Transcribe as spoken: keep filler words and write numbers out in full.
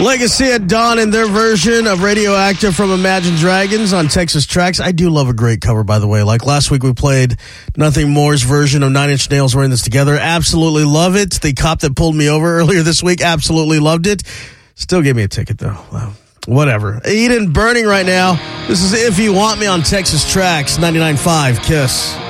Legacy at Dawn in their version of Radioactive from Imagine Dragons on Texas Tracks. I do love a great cover, by the way. Like last week we played Nothing More's version of Nine Inch Nails. We're in this together. Absolutely love it. The cop that pulled me over earlier this week, absolutely loved it. Still gave me a ticket, though. Wow. Whatever. Eden burning right now. This is If You Want Me on Texas Tracks, ninety-nine point five KISS.